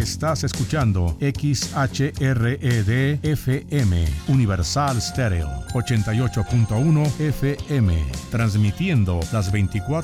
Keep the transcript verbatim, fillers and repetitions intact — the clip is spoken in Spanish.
Estás escuchando X H R E D F M, Universal Stereo, ochenta y ocho punto uno F M, transmitiendo las veinticuatro